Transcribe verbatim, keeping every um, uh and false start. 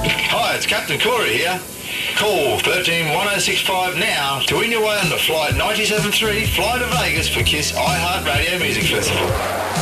Hi, it's Captain Corey here. Call one three one oh six five now to win your way on the Flight ninety-seven point three Fly to Vegas for KISS iHeartRadio Music Festival.